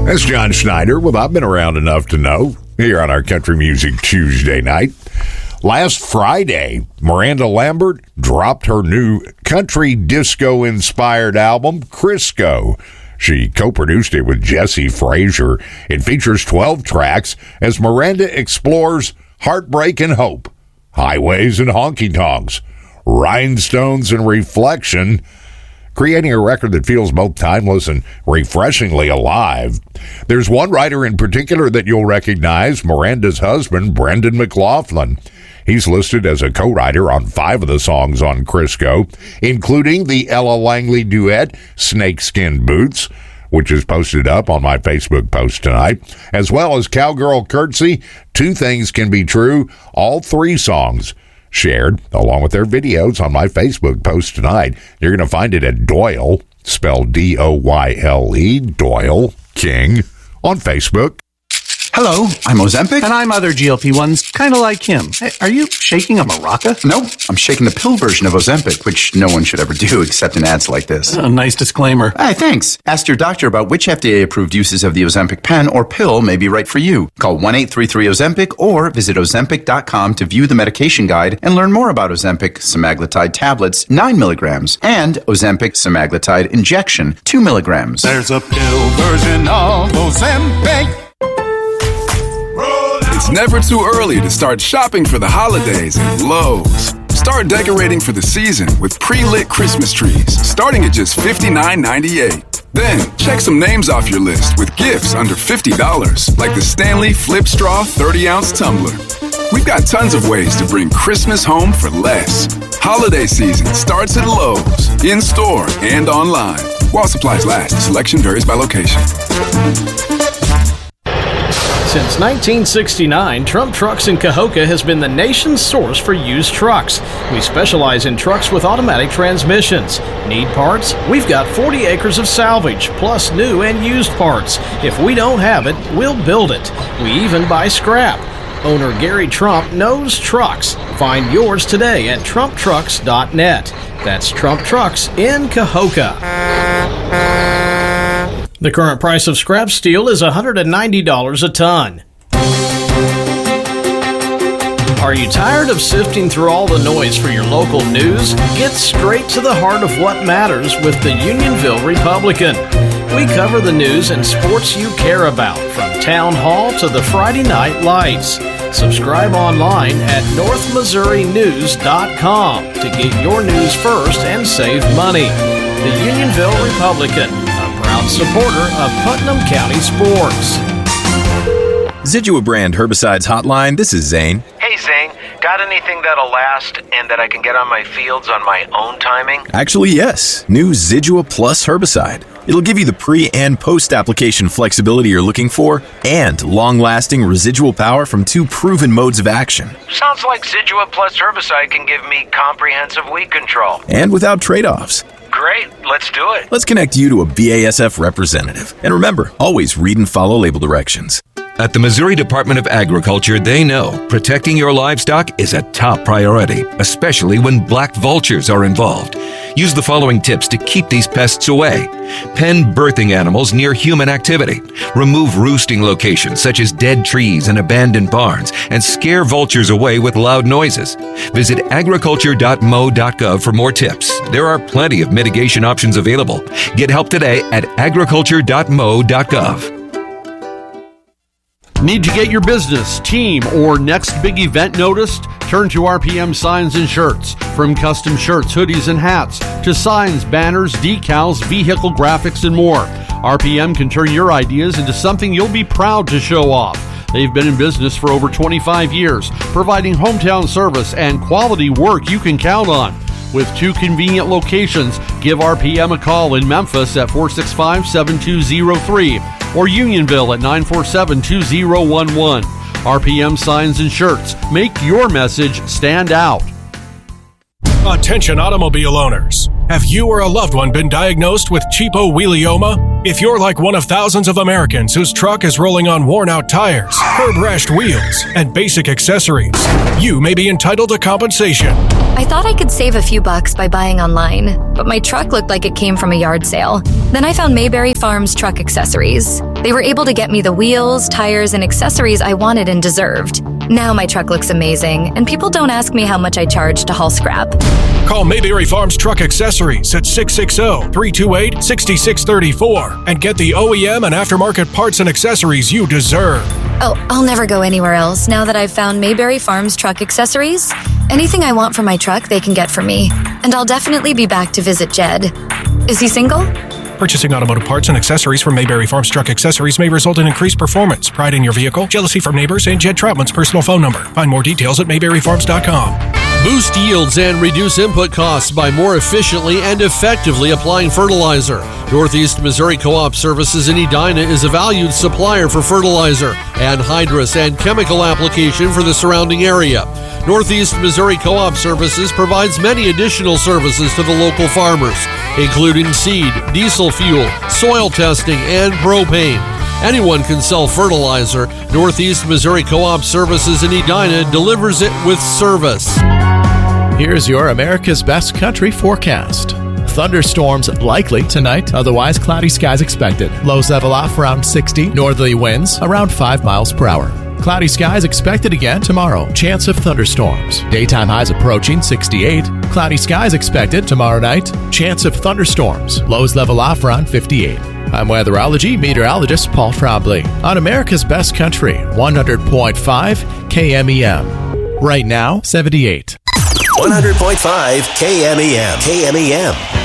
That's John Schneider with I've Been Around Enough to Know here on our Country Music Tuesday night. Last Friday, Miranda Lambert dropped her new country disco-inspired album, Crisco. She co-produced it with Jesse Frazier. It features 12 tracks as Miranda explores heartbreak and hope, highways and honky-tonks, rhinestones and reflection, creating a record that feels both timeless and refreshingly alive. There's one writer in particular that you'll recognize, Miranda's husband, Brendan McLaughlin. He's listed as a co-writer on 5 of the songs on Crisco, including the Ella Langley duet, Snakeskin Boots, which is posted up on my Facebook post tonight, as well as Cowgirl Curtsy, Two Things Can Be True, all 3 songs shared along with their videos on my Facebook post tonight. You're going to find it at Doyle, spelled D-O-Y-L-E, Doyle King, on Facebook. Hello, I'm Ozempic. And I'm other GLP-1s, kind of like him. Hey, are you shaking a maraca? No, I'm shaking the pill version of Ozempic, which no one should ever do except in ads like this. Nice disclaimer. Hey, thanks. Ask your doctor about which FDA-approved uses of the Ozempic pen or pill may be right for you. Call 1-833-OZEMPIC or visit Ozempic.com to view the medication guide and learn more about Ozempic semaglutide tablets, 9 milligrams, and Ozempic semaglutide injection, 2 milligrams. There's a pill version of Ozempic. It's never too early to start shopping for the holidays at Lowe's. Start decorating for the season with pre-lit Christmas trees, starting at just $59.98. Then, check some names off your list with gifts under $50, like the Stanley Flip Straw 30-ounce tumbler. We've got tons of ways to bring Christmas home for less. Holiday season starts at Lowe's, in-store and online. While supplies last, selection varies by location. Since 1969, Trump Trucks in Cahokia has been the nation's source for used trucks. We specialize in trucks with automatic transmissions. Need parts? We've got 40 acres of salvage, plus new and used parts. If we don't have it, we'll build it. We even buy scrap. Owner Gary Trump knows trucks. Find yours today at TrumpTrucks.net. That's Trump Trucks in Cahokia. The current price of scrap steel is $190 a ton. Are you tired of sifting through all the noise for your local news? Get straight to the heart of what matters with the Unionville Republican. We cover the news and sports you care about, from town hall to the Friday night lights. Subscribe online at NorthMissouriNews.com to get your news first and save money. The Unionville Republican, a proud supporter of Putnam County sports. Zidua brand herbicides hotline. This is Zane. Hey Zane, got anything that'll last and that I can get on my fields on my own timing? Actually, yes. New Zidua Plus herbicide. It'll give you the pre- and post-application flexibility you're looking for and long-lasting residual power from 2 proven modes of action. Sounds like Zidua Plus herbicide can give me comprehensive weed control. And without trade-offs. Great, let's do it. Let's connect you to a BASF representative. And remember, always read and follow label directions. At the Missouri Department of Agriculture, they know protecting your livestock is a top priority, especially when black vultures are involved. Use the following tips to keep these pests away. Pen birthing animals near human activity. Remove roosting locations such as dead trees and abandoned barns, and scare vultures away with loud noises. Visit agriculture.mo.gov for more tips. There are plenty of mitigation options available. Get help today at agriculture.mo.gov. Need to get your business, team, or next big event noticed? Turn to RPM Signs and Shirts. From custom shirts, hoodies, and hats to signs, banners, decals, vehicle graphics, and more, RPM can turn your ideas into something you'll be proud to show off. They've been in business for over 25 years, providing hometown service and quality work you can count on. With 2 convenient locations, give RPM a call in Memphis at 465-7203 or Unionville at 947-2011. RPM Signs and Shirts. Make your message stand out. Attention automobile owners. Have you or a loved one been diagnosed with cheapo-wheelioma? If you're like one of thousands of Americans whose truck is rolling on worn-out tires, herb-rashed wheels, and basic accessories, you may be entitled to compensation. I thought I could save a few bucks by buying online, but my truck looked like it came from a yard sale. Then I found Mayberry Farms Truck Accessories. They were able to get me the wheels, tires, and accessories I wanted and deserved. Now my truck looks amazing, and people don't ask me how much I charge to haul scrap. Call Mayberry Farms Truck Accessories at 660-328-6634 and get the OEM and aftermarket parts and accessories you deserve. Oh, I'll never go anywhere else now that I've found Mayberry Farms Truck Accessories. Anything I want for my truck, they can get for me. And I'll definitely be back to visit Jed. Is he single? Purchasing automotive parts and accessories from Mayberry Farms Truck Accessories may result in increased performance, pride in your vehicle, jealousy from neighbors, and Jed Troutman's personal phone number. Find more details at mayberryfarms.com. Boost yields and reduce input costs by more efficiently and effectively applying fertilizer. Northeast Missouri Co-op Services in Edina is a valued supplier for fertilizer, anhydrous, and chemical application for the surrounding area. Northeast Missouri Co-op Services provides many additional services to the local farmers, including seed, diesel fuel, soil testing, and propane. Anyone can sell fertilizer. Northeast Missouri Co-op Services in Edina delivers it with service. Here's your America's Best Country forecast. Thunderstorms likely tonight, otherwise cloudy skies expected. Lows level off around 60, northerly winds around 5 miles per hour. Cloudy skies expected again tomorrow. Chance of thunderstorms. Daytime highs approaching 68. Cloudy skies expected tomorrow night. Chance of thunderstorms. Lows level off around 58. I'm weatherology meteorologist Paul Trombley on America's Best Country, 100.5 KMEM. Right now, 78. 100.5 KMEM. KMEM.